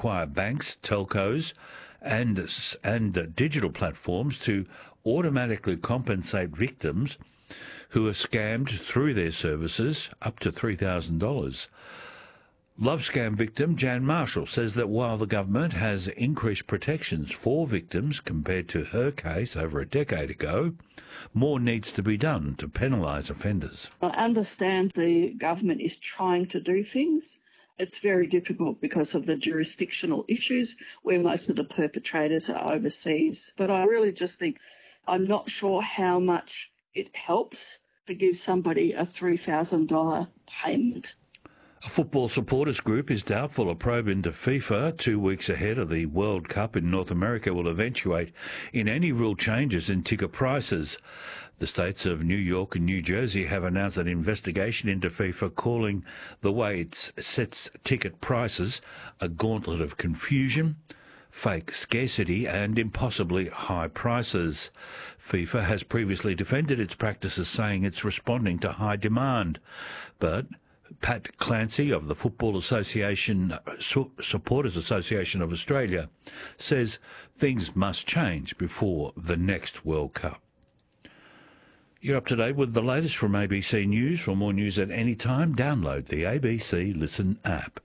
require banks, telcos and digital platforms to automatically compensate victims who are scammed through their services up to $3,000. Love scam victim Jan Marshall says that while the government has increased protections for victims compared to her case over a decade ago, more needs to be done to penalise offenders. I understand the government is trying to do things. It's very difficult because of the jurisdictional issues where most of the perpetrators are overseas. But I really just think I'm not sure how much it helps to give somebody a $3,000 payment. A football supporters group is doubtful a probe into FIFA 2 weeks ahead of the World Cup in North America will eventuate in any real changes in ticket prices. The states of New York and New Jersey have announced an investigation into FIFA, calling the way it sets ticket prices a gauntlet of confusion, fake scarcity and impossibly high prices. FIFA has previously defended its practices, saying it's responding to high demand. But Pat Clancy of the Football Association, Supporters Association of Australia, says things must change before the next World Cup. You're up to date with the latest from ABC News. For more news at any time, download the ABC Listen app.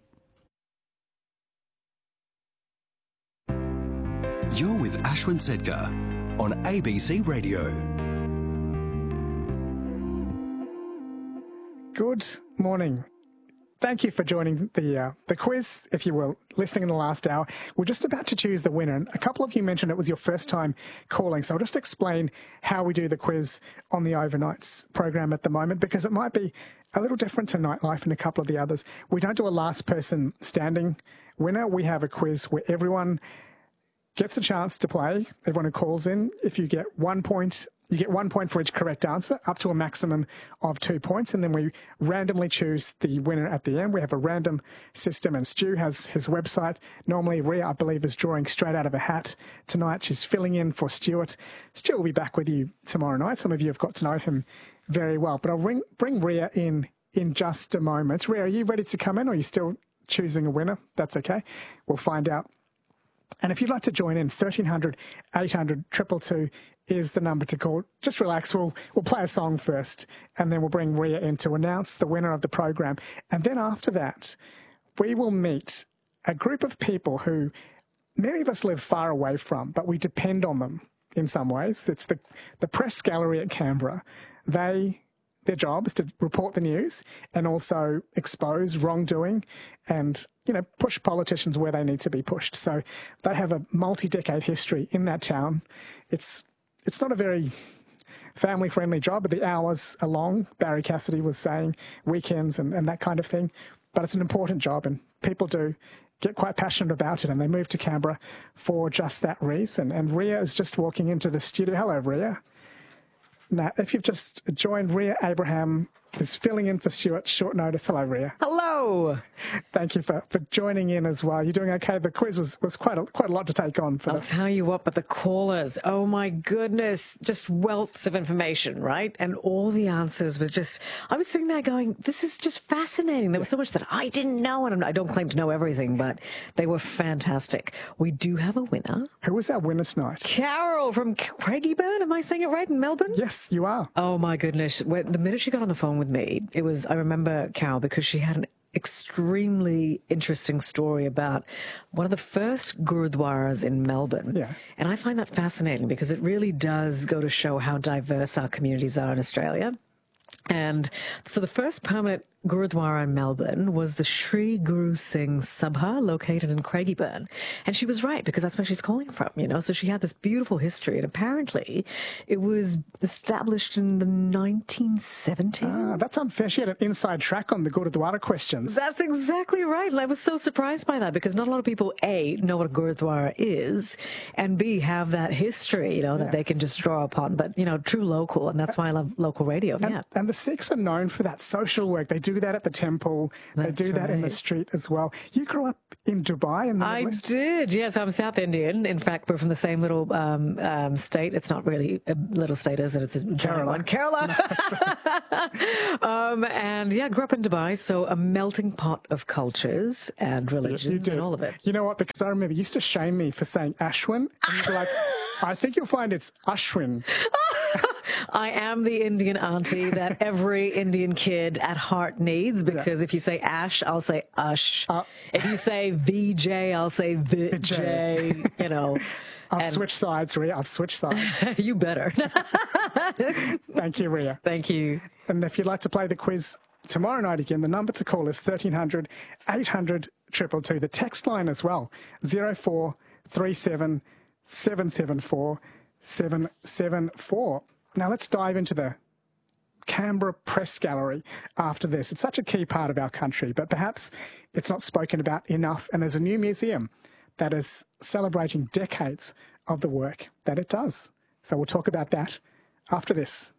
You're with Ashwin Sedkar on ABC Radio. Good morning. Thank you for joining the quiz, if you were listening in the last hour. We're just about to choose the winner. And a couple of you mentioned it was your first time calling. So I'll just explain how we do the quiz on the Overnights program at the moment, because it might be a little different to Nightlife and a couple of the others. We don't do a last person standing winner. We have a quiz where everyone gets a chance to play. Everyone who calls in, if you get 1 point, you get 1 point for each correct answer, up to a maximum of 2 points, and then we randomly choose the winner at the end. We have a random system, and Stu has his website. Normally, Rhea, I believe, is drawing straight out of a hat tonight. She's filling in for Stuart. Stuart will be back with you tomorrow night. Some of you have got to know him very well, but I'll bring Rhea in just a moment. Rhea, are you ready to come in, or are you still choosing a winner? That's okay. We'll find out. And if you'd like to join in, 1300 800 222 is the number to call. Just relax. We'll play a song first, and then we'll bring Rhea in to announce the winner of the program. And then after that, we will meet a group of people who many of us live far away from, but we depend on them in some ways. It's the Press Gallery at Canberra. Their job is to report the news and also expose wrongdoing and, push politicians where they need to be pushed. So they have a multi-decade history in that town. It's not a very family-friendly job, but the hours are long. Barry Cassidy was saying weekends and that kind of thing. But it's an important job, and people do get quite passionate about it, and they move to Canberra for just that reason. And Rhea is just walking into the studio. Hello, Rhea. Now, if you've just joined, Rhea Abraham is filling in for Stuart, short notice. Hello, Rhea. Hello. Thank you for joining in as well. You're doing okay. The quiz was quite a lot to take on for I'll tell you what, but the callers, oh my goodness, just wealths of information, right? And all the answers was just, I was sitting there going, this is just fascinating. There was so much that I didn't know, and I don't claim to know everything, but they were fantastic. We do have a winner. Who was our winner tonight? Carol from Craigieburn. Am I saying it right, in Melbourne? Yes, you are. Oh my goodness. The minute she got on the phone with me, I remember Carol because she had an extremely interesting story about one of the first gurudwaras in Melbourne. Yeah. And I find that fascinating because it really does go to show how diverse our communities are in Australia. And so the first permanent Gurudwara in Melbourne was the Sri Guru Singh Sabha, located in Craigieburn. And she was right, because that's where she's calling from, So she had this beautiful history. And apparently it was established in the 1970s. That's unfair. She had an inside track on the Gurudwara questions. That's exactly right. And I was so surprised by that, because not a lot of people, A, know what a Gurudwara is, and B, have that history, that they can just draw upon. But, true local. And that's why I love local radio. And the Sikhs are known for that social work. They do do that at the temple. They do that in the street as well. You grew up in Dubai in the Middle East? I did, yes. I'm South Indian. In fact, we're from the same little state. It's not really a little state, is it? It's a giant one. Kerala. And yeah, grew up in Dubai, so a melting pot of cultures and religions and all of it. You know what? Because I remember you used to shame me for saying Ashwin, and you'd be like, I think you'll find it's Ashwin. I am the Indian auntie that every Indian kid at heart needs, because if you say Ash, I'll say Ush. If you say VJ, I'll say Vijay, you know. I've switched sides, Ria. I've switched sides. You better. Thank you, Ria. Thank you. And if you'd like to play the quiz tomorrow night again, the number to call is 1300 800 222. The text line as well, 0437 774 774. Now let's dive into the Canberra Press Gallery after this. It's such a key part of our country, but perhaps it's not spoken about enough. And there's a new museum that is celebrating decades of the work that it does. So we'll talk about that after this.